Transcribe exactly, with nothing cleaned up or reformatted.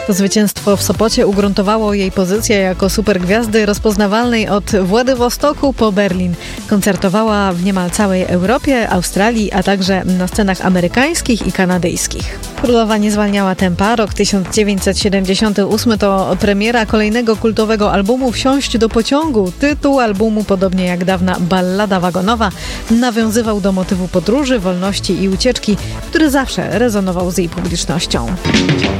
To zwycięstwo w Sopocie ugruntowało jej pozycję jako supergwiazdy rozpoznawalnej od Władywostoku po Berlin. Koncertowała w niemal całej Europie, Australii, a także na scenach amerykańskich i kanadyjskich. Królowa nie zwalniała tempa. Rok tysiąc dziewięćset siedemdziesiąty ósmy to premiera kolejnego kultowego albumu Wsiąść do pociągu. Tytuł albumu, podobnie jak dawna ballada wagonowa, nawiązywał do motywu podróży, wolności i ucieczki, który zawsze rezonował z jej publicznością.